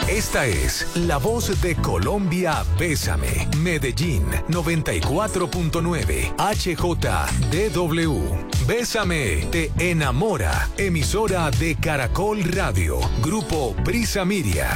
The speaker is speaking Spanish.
Esta es la voz de Colombia. Bésame. Medellín 94.9 HJDW. Bésame te enamora. Emisora de Caracol Radio. Grupo Prisa Miria.